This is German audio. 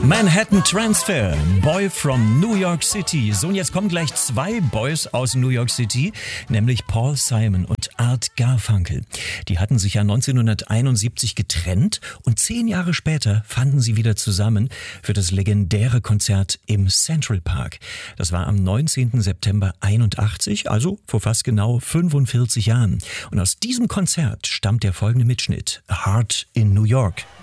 Manhattan Transfer, Boy from New York City. So, und jetzt kommen gleich zwei Boys aus New York City, nämlich Paul Simon und Art Garfunkel. Die hatten sich ja 1971 getrennt und 10 Jahre später fanden sie wieder zusammen für das legendäre Konzert im Central Park. Das war am 19. September 81, also vor fast genau 45 Jahren. Und aus diesem Konzert stammt der folgende Mitschnitt, A Heart in New York.